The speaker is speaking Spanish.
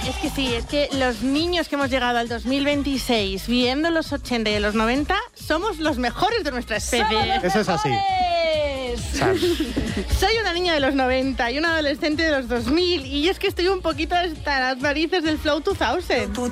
Es que sí, es que los niños que hemos llegado al 2026 viendo los 80 y los 90 somos los mejores de nuestra especie. Eso es así. Soy una niña de los 90 y una adolescente de los 2000 y es que estoy un poquito hasta las narices del Flow 2000.